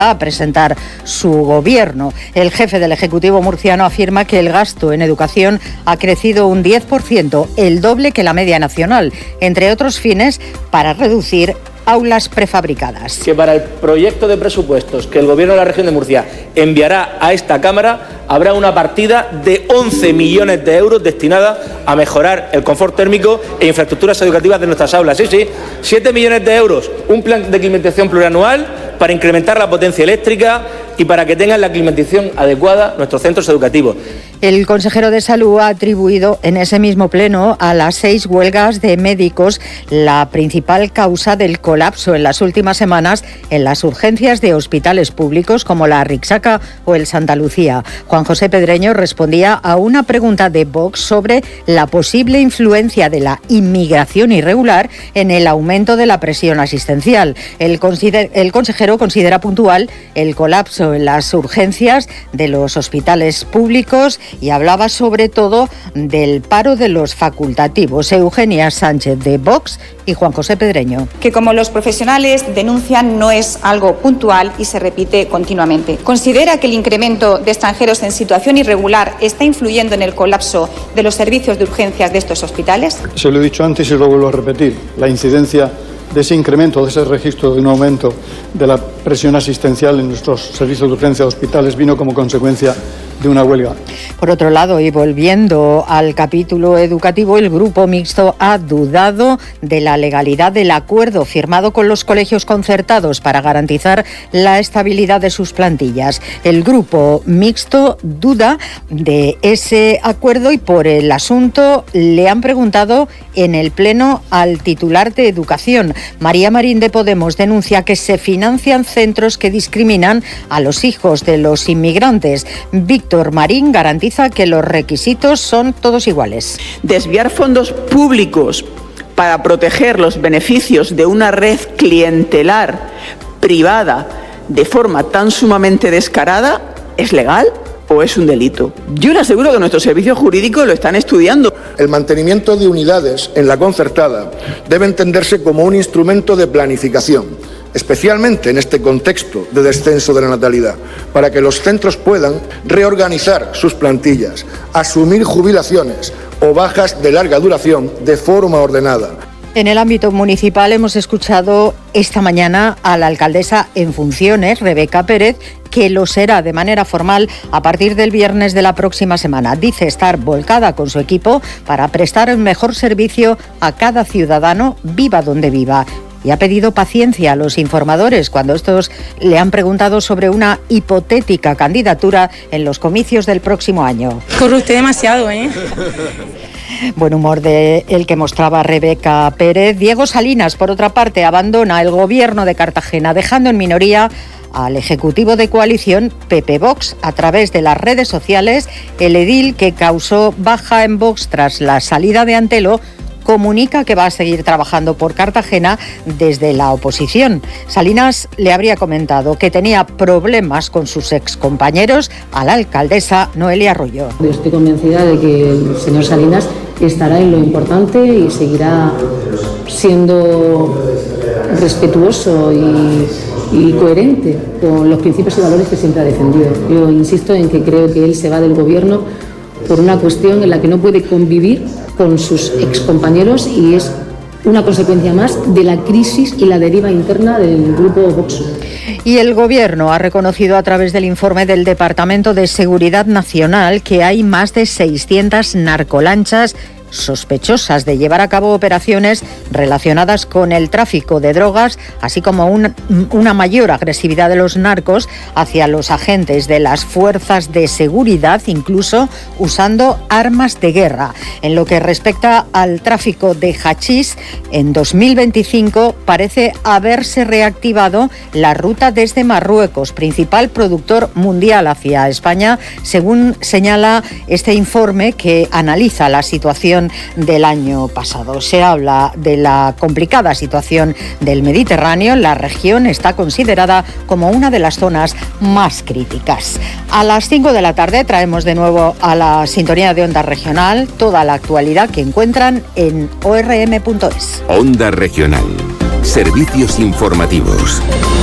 a presentar su gobierno. El jefe del Ejecutivo murciano afirma que el gasto en educación ha crecido un 10%, el doble que la media nacional, entre otros fines para reducir aulas prefabricadas. Que para el proyecto de presupuestos que el Gobierno de la Región de Murcia enviará a esta Cámara habrá una partida de 11 millones de euros destinada a mejorar el confort térmico e infraestructuras educativas de nuestras aulas. Sí, 7 millones de euros, un plan de climatización plurianual para incrementar la potencia eléctrica y para que tengan la climatización adecuada nuestros centros educativos. El consejero de Salud ha atribuido en ese mismo pleno a las 6 huelgas de médicos la principal causa del colapso en las últimas semanas en las urgencias de hospitales públicos como la Rixaca o el Santa Lucía. Juan José Pedreño respondía a una pregunta de Vox sobre la posible influencia de la inmigración irregular en el aumento de la presión asistencial. El consejero considera puntual el colapso en las urgencias de los hospitales públicos y hablaba sobre todo del paro de los facultativos. Eugenia Sánchez de Vox y Juan José Pedreño. Que como los profesionales denuncian no es algo puntual y se repite continuamente. ¿Considera que el incremento de extranjeros en situación irregular está influyendo en el colapso de los servicios de urgencias de estos hospitales? Se lo he dicho antes y lo vuelvo a repetir. La incidencia de ese incremento, de ese registro de un aumento de la presión asistencial en nuestros servicios de urgencia de hospitales vino como consecuencia de una huelga. Por otro lado, y volviendo al capítulo educativo, el Grupo Mixto ha dudado de la legalidad del acuerdo firmado con los colegios concertados para garantizar la estabilidad de sus plantillas. El Grupo Mixto duda de ese acuerdo y por el asunto le han preguntado en el Pleno al titular de Educación. María Marín de Podemos denuncia que se financian centros que discriminan a los hijos de los inmigrantes. Víctor Marín garantiza que los requisitos son todos iguales. Desviar fondos públicos para proteger los beneficios de una red clientelar privada de forma tan sumamente descarada, ¿es legal o es un delito? Yo le aseguro que nuestros servicios jurídicos lo están estudiando. El mantenimiento de unidades en la concertada debe entenderse como un instrumento de planificación, especialmente en este contexto de descenso de la natalidad, para que los centros puedan reorganizar sus plantillas, asumir jubilaciones o bajas de larga duración de forma ordenada. En el ámbito municipal hemos escuchado esta mañana a la alcaldesa en funciones, Rebeca Pérez, que lo será de manera formal a partir del viernes de la próxima semana. Dice estar volcada con su equipo para prestar el mejor servicio a cada ciudadano, viva donde viva. Y ha pedido paciencia a los informadores cuando estos le han preguntado sobre una hipotética candidatura en los comicios del próximo año. Corre usted demasiado, ¿eh? Buen humor de el que mostraba Rebeca Pérez. Diego Salinas, por otra parte, abandona el gobierno de Cartagena, dejando en minoría al ejecutivo de coalición PP Vox. A través de las redes sociales, el edil que causó baja en Vox tras la salida de Antelo comunica que va a seguir trabajando por Cartagena desde la oposición. Salinas le habría comentado que tenía problemas con sus excompañeros a la alcaldesa Noelia Arroyo. Estoy convencida de que el señor Salinas estará en lo importante y seguirá siendo respetuoso y coherente con los principios y valores que siempre ha defendido. Yo insisto en que creo que él se va del gobierno por una cuestión en la que no puede convivir con sus excompañeros y es una consecuencia más de la crisis y la deriva interna del grupo Vox. Y el Gobierno ha reconocido a través del informe del Departamento de Seguridad Nacional que hay más de 600 narcolanchas sospechosas de llevar a cabo operaciones relacionadas con el tráfico de drogas, así como una mayor agresividad de los narcos hacia los agentes de las fuerzas de seguridad, incluso usando armas de guerra. En lo que respecta al tráfico de hachís, en 2025 parece haberse reactivado la ruta desde Marruecos, principal productor mundial hacia España, según señala este informe que analiza la situación del año pasado. Se habla de la complicada situación del Mediterráneo. La región está considerada como una de las zonas más críticas. A las 5 de la tarde traemos de nuevo a la sintonía de Onda Regional toda la actualidad que encuentran en orm.es. Onda Regional. Servicios informativos.